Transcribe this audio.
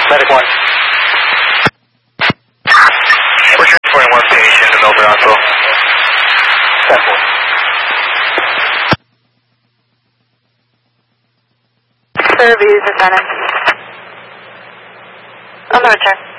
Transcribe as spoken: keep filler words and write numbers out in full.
Medic one. We're transporting one patient to Milford Hospital. ten four. Service, Lieutenant. On the return.